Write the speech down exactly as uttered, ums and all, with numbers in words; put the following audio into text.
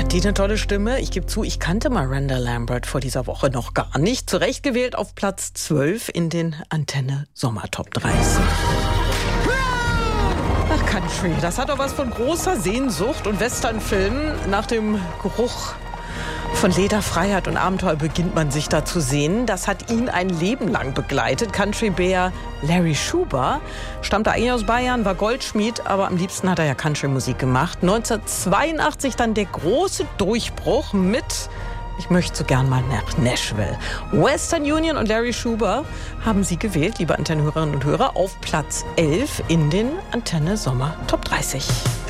Hat die eine tolle Stimme? Ich gebe zu, ich kannte Miranda Lambert vor dieser Woche noch gar nicht. Zurecht gewählt auf Platz zwölf in den Antenne Sommer Top dreißig. Ach, Country, das hat doch was von großer Sehnsucht und Westernfilmen. Nach dem Geruch von Leder, Freiheit und Abenteuer beginnt man sich da zu sehen. Das hat ihn ein Leben lang begleitet. Country-Bär Larry Schuber stammte eigentlich aus Bayern, war Goldschmied, aber am liebsten hat er ja Country-Musik gemacht. neunzehnhundertzweiundachtzig dann der große Durchbruch mit Ich möchte so gern mal nach Nashville. Western Union und Larry Schuber haben sie gewählt, liebe Antennehörerinnen und Hörer, auf Platz elf in den Antenne Sommer Top dreißig.